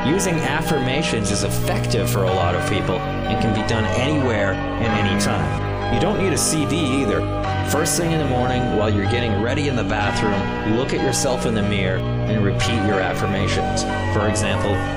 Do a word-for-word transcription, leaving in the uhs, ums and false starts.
Using affirmations is effective for a lot of people and can be done anywhere and anytime. You don't need a C D either. First thing in the morning, while you're getting ready in the bathroom, look at yourself in the mirror and repeat your affirmations. For example,